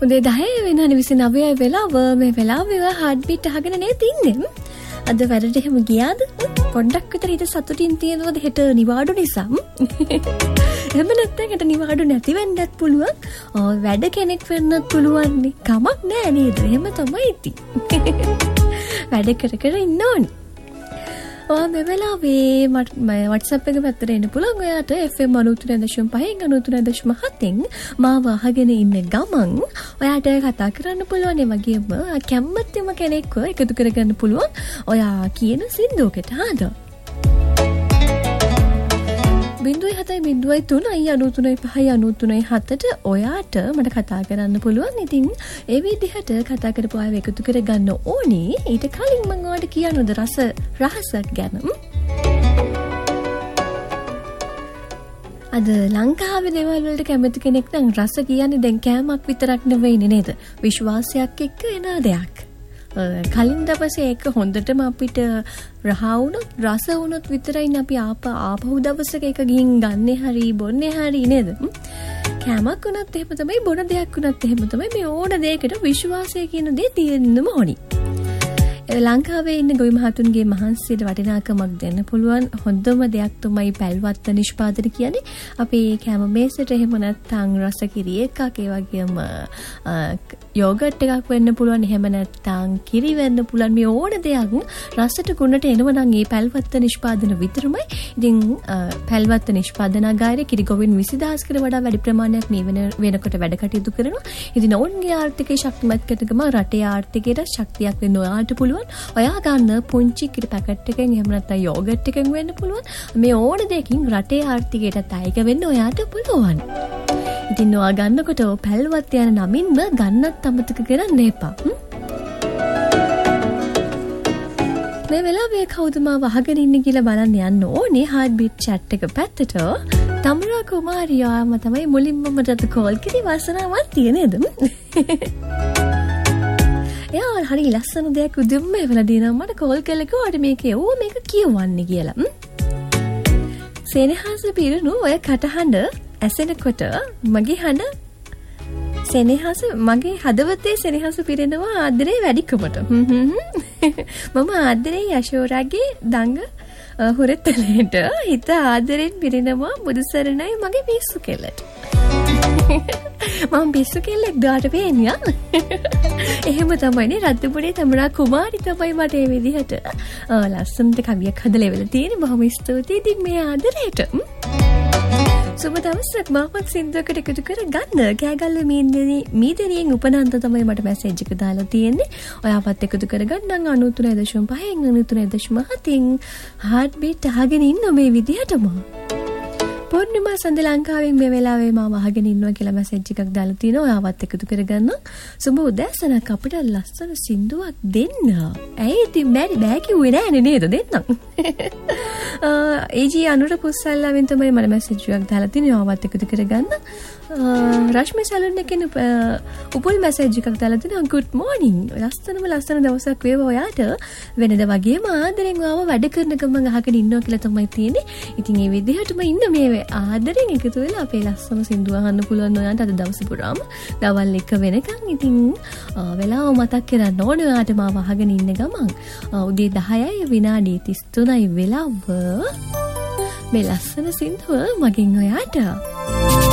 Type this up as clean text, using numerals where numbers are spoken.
උදේ 10 වෙනානේ 29 වෙලාව මේ වෙලාවේ හાર્ට් බීට් අහගෙන නේද ඉන්නේ. අද වැඩට එහෙම ගියාද? පොඩ්ඩක් විතර හිත සතුටින් තියෙනවද හෙට නිවාඩු නිසා? එහෙම නැත්නම් හෙට නිවාඩු නැති වෙන්නත් පුළුවන්. වැඩ කෙනෙක් වෙන්නත් පුළුවන් නේ. කමක් නෑ නේද? එහෙම තමයි ඉතින්. වැඩ කර කර ඉන්න ඕනේ. මේ වෙලාවේ මට WhatsApp එක පැත්තට එන්න පුළුවන්. ඔයාට FM 93.5 93.7 මාව අහගෙන ඉන්න ගමන් ඔයාට කතා කරන්න පුළුවන්. ඒ වගේම කැමැත්තම කෙනෙක්ව එකතු කරගන්න පුළුවන්. ඔයා කියන සින්දුවකට හාද 0.703.93.5 ඔයාට මට කතා කරන්න පුළුවන්. ඉතින් ඒ විදිහට කතා කරපු අය එකතු කරගන්න ඕනේ. ඊට කලින් මම ඔයාලට කියන්නද රහසක් ගැන. අද ලංකාවේ දේවල් වලට කැමති කෙනෙක් නම් රස කියන්නේ දැන් කෑමක් විතරක් නෙවෙයිනේ නේද? විශ්වාසයක් එක්ක එන දෙයක්. කලින් දවසේ ඒක හොඳටම අපිට රහ වුණොත් රස වුණොත් විතරයි අපි ආපහු දවසක එක ගිහින් ගන්නේ හරි බොන්නේ හරි නේද? කෑමක් වුණත් එහෙම තමයි, බොන දෙයක් වුණත් එහෙම තමයි. මේ ඕන දෙයකට විශ්වාසය කියන දේ තියෙන්නම ඕනි. ලංකාවේ ඉන්න ගොවි මහතුන්ගේ මහන්සියට වටිනාකමක් දෙන්න පුළුවන් හොඳම දෙයක් තමයි පැල්වත්ත නිෂ්පාදනය කියන්නේ. අපේ කැම මේසෙට එහෙම නැත්නම් රස කිරි එකක්, ඒ වගේම යෝගට් එකක් වෙන්න පුළුවන්. එහෙම නැත්නම් කිරි වෙන්න පුළුවන්. මේ ඕන දෙයක් රසට ගුණට එනව නම් ඒ පැල්වත්ත නිෂ්පාදන විතරමයි. ඉතින් පැල්වත්ත නිෂ්පාදනාගාරයේ කිරි ගොවින් 20000 කට වඩා වැඩි ප්‍රමාණයක් මේ වෙනකොට වැඩ කටයුතු කරනවා. ඉතින් ඔවුන්ගේ ආර්ථිකය ශක්තිමත් කරගම රටේ ආර්ථිකයට ශක්තියක් වෙන්න ඔයාලට පුළුවන්. ඔයා ගන්න පුංචි කිරි පැකට් එකෙන් එහෙම නැත්නම් යෝගට් එකෙන් වෙන්න පුළුවන්. මේ ඕන දෙයකින් රටේ ආර්ථිකයට අයක වෙන්න ඔයාට පුළුවන්. ඉතින් ඔයා ගන්නකොට පැල්වත් යන නමින්ම ගන්නත් අමතක කරන්න එපා. මේ වෙලාවේ කවුද මාව අහගෙන ඉන්නේ කියලා බලන්න යන්න ඕනේ හાર્ට් බීට් chat එක පැත්තට. තමුරා කුමාරියාම තමයි මුලින්ම මට කෝල් කරේ. වාසනාවක් තියෙ නේද? යා හරි ලස්සන දෙයක් උදෙම්ම එවලා දෙනවා. මට කෝල් කළා කිව්වා මේක මේක කියවන්නේ කියලා. සෙනෙහස පිරුණු ඔය කටහඬ ඇසෙනකොට මගේ හඬ සෙනෙහස මගේ හදවතේ සෙනෙහස පිරෙනවා ආදරේ වැඩිකමට. මම ආදරේ යශෝරාගේ දඟ හුරතලේට හිත ආදරෙන් පිරෙනවා බුදුසරණයි මගේ පිස්සු කෙල්ලට. මම පිස්සු කෙල්ලෙක් දාට පේන්නේ. එහෙම තමයිනේ රත්තුපුරේ තමුරා කුමාරි තමයි මට මේ විදිහට ලස්සනට කවියක් හදලා ඉවල තියෙන්නේ. බොහොම ස්තුතියි ඉතින් මේ ආදරේට. සුබ දවසක්. මාවත් සින්දුවකට එකතු කර ගන්න. කෑගල්ල මීදෙනියෙන් උපනන්ත තමයි මට මැසේජ් එක දාලා තියෙන්නේ. ඔයාවත් එකතු කර ගන්න 93.5 93.7 හાર્ට් බීට් අහගෙන ඉන්න මේ විදිහටම. පොර්ණිමා සඳ ලංකාවෙන් මේ වෙලාවේ මාව අහගෙන ඉන්නවා කියලා මැසේජ් එකක් දාලා තිනවා. ඔයාවත් එකතු කරගන්න. සුබ උදෑසනක් අපිට ලස්සන සින්දුවක් දෙන්න. ඇයි ඉතින් බෑ කිව්වේ නෑනේ නේද දෙන්නම්. ඒජී අනුර පුස්සල්ලාවෙන් තමයි මට මැසේජ් එකක් දාලා තිනවා. ඔයාවත් එකතු කරගන්න. රශ්මි සලුන් එකෙන් උපුල් මැසේජ් එකක් දාලා තිනවා. good morning. ලස්සන දවසක් වේවා ඔයාට. වෙනද වගේම ආදරෙන් ඔයාව වැඩ කරන ගමන් අහගෙන ඉන්නවා කියලා තමයි තියෙන්නේ. ඉතින් මේ විදිහටම ඉන්න මේ ආදරෙන් එකතු වෙලා අපේ ලස්සන සින්දුව අහන්න පුළුවන් ඔයාලට අද දවස පුරාම දවල් 1 වෙනකන්. ඉතින් වෙලාව මතක් කරන්න ඕනේ ඔයාලට මාව අහගෙන ඉන්න ගමන්. උදේ 10යි විනාඩි 33යි වෙලාව. මේ ලස්සන සින්දුව මගෙන් ඔයාට